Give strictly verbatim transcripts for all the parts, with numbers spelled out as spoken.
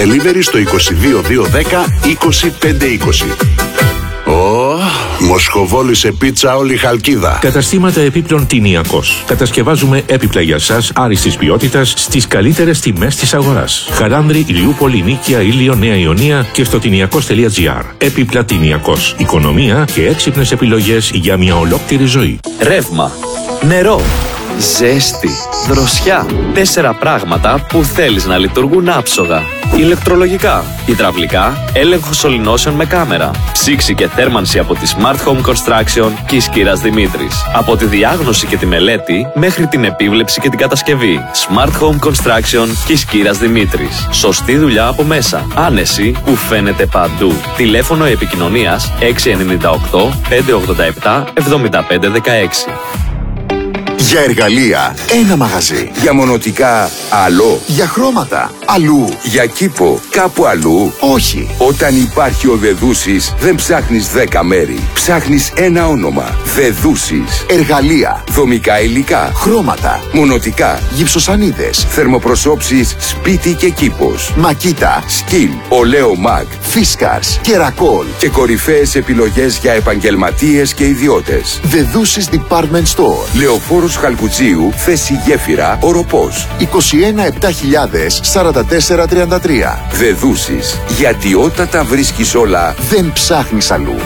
Delivery στο είκοσι δύο δύο δέκα είκοσι πέντε είκοσι. Ω, Μοσχοβόλη σε πίτσα όλη Χαλκίδα. Καταστήματα επίπλων Τηνιακός. Κατασκευάζουμε έπιπλα για σας άριστης ποιότητας στις καλύτερες τιμές της αγοράς. Χαράνδρη, Ηλιούπολη, Νίκαια, Ήλιο, Νέα Ιωνία και στο τηνιακός τελεία τζι άρ. Έπιπλα Τηνιακός. Οικονομία και έξυπνες επιλογές για μια ολόκληρη ζωή. Ρεύμα, νερό, ζέστη, δροσιά. Τέσσερα πράγματα που θέλεις να λειτουργούν άψογα. Ηλεκτρολογικά, υδραυλικά, έλεγχος σωληνώσεων με κάμερα. Ψήξη και θέρμανση από τη Smart Home Construction Κησκύρας Δημήτρης. Από τη διάγνωση και τη μελέτη μέχρι την επίβλεψη και την κατασκευή. Smart Home Construction Κησκύρας Δημήτρης. Σωστή δουλειά από μέσα. Άνεση που φαίνεται παντού. Τηλέφωνο επικοινωνίας έξι εννιά οκτώ πέντε ογδόντα επτά εβδομήντα πέντε δεκαέξι. Για εργαλεία, ένα μαγαζί. Για μονοτικά, άλλο. Για χρώματα, αλλού. Για κήπο, κάπου αλλού. Όχι. Όταν υπάρχει ο Δεδούσης, δεν ψάχνεις δέκα μέρη. Ψάχνεις ένα όνομα. Δεδούσης. Εργαλεία, δομικά υλικά, χρώματα, μονοτικά, γυψοσανίδες, θερμοπροσώψεις, σπίτι και κήπος. Μακίτα, σκυλ, ολέο μαγ, φίσκαρς, κερακόλ και κορυφαίες επιλογές για επαγγελματίες και ιδιώτες. Δεδούσης Department Store. Λεωφόρος Χαλκουτσίου, θέση Γέφυρα, Οροπός. είκοσι ένα επτά χιλιάδες σαράντα τέσσερα τριάντα τρία. Δεδούσης. Γιατί όταν τα βρίσκεις όλα, δεν ψάχνεις αλλού.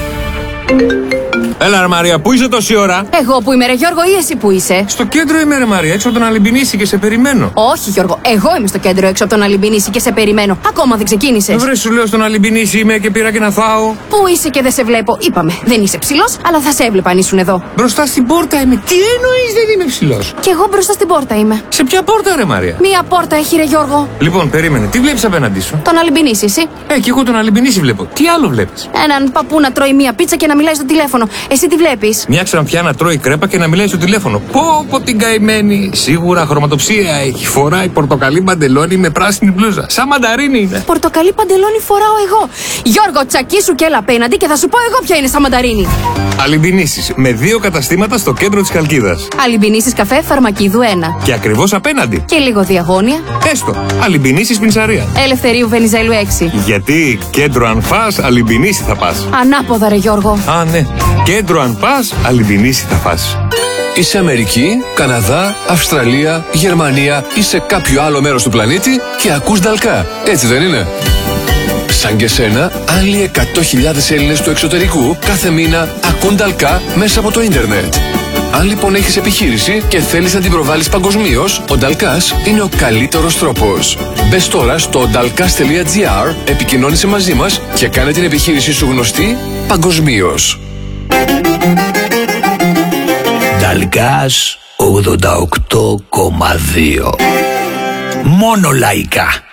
Έλα ρε Μαρία, πού είσαι τόση ώρα? Εγώ που είμαι ρε Γιώργο ή εσύ που είσαι? Στο κέντρο είμαι ρε Μαρία, έξω από τον Αλυμπινίση και σε περιμένω. Όχι Γιώργο, εγώ είμαι στο κέντρο έξω από τον Αλυμπινίση και σε περιμένω. Ακόμα δεν ξεκίνησες. Βρε σου λέω στον Αλυμπινίση είμαι και πήρα και να φάω. Πού είσαι και δεν σε βλέπω? Είπαμε, δεν είσαι ψηλός, αλλά θα σε έβλεπα αν ήσουν εδώ. Μπροστά στην πόρτα είμαι. Τι εννοείς δεν είμαι ψηλός? Κι εγώ μπροστά στην πόρτα είμαι. Σε ποια πόρτα ρε Μαρία? Μία πόρτα έχει ρε Γιώργο. Λοιπόν, περίμενε, τι βλέπεις απέναντί σου? Τον Αλυμπινίση εσύ? Ε, και εγώ τον Αλυμπινίση βλέπω. Τι άλλο βλέπεις? Έναν παππού να τρώει μία πίτσα και να μιλάει στο τηλέφωνο. Εσύ τι βλέπεις? Μια ξανθιά να τρώει κρέπα και να μιλάει στο τηλέφωνο. Πω πω την καημένη. Σίγουρα χρωματοψία έχει. Φοράει πορτοκαλί παντελόνι με πράσινη μπλούζα. Σαν μανταρίνι είναι. Πορτοκαλί παντελόνι φοράω εγώ. Γιώργο, τσακίσου και έλα απέναντι και θα σου πω εγώ ποια είναι σαν μανταρίνι. Αλυμπινίσεις με δύο καταστήματα στο κέντρο της Χαλκίδας. Αλυμπινίσεις καφέ Φαρμακίδου ένα. Και ακριβώς απέναντι. Και λίγο διαγώνια. Έστω. Αλυμπινίσεις Πινσαρία. Ελευθερίου Βενιζέλου έξι. Γιατί κέντρο αν φας, Αλυμπινίση θα πας. Ανάποδα ρε Γιώργο. Α, ναι. Κέντρο αν πας, Αλυμπινίση θα φας. Είσαι Αμερική, Καναδά, Αυστραλία, Γερμανία ή σε κάποιο άλλο μέρος του πλανήτη και ακούς Νταλκά. Έτσι δεν είναι? Σαν και σένα, άλλοι εκατό χιλιάδες Έλληνες του εξωτερικού κάθε μήνα ακούν Νταλκά μέσα από το ίντερνετ. Αν λοιπόν έχεις επιχείρηση και θέλεις να την προβάλλεις παγκοσμίως, ο Νταλκάς είναι ο καλύτερος τρόπος. Μπες τώρα στο νταλκάς τελεία τζι άρ, επικοινώνησε μαζί μας και κάνε την επιχείρησή σου γνωστή παγκοσμίως. Νταλκάς ογδόντα οκτώ κόμμα δύο. Μόνο λαϊκά.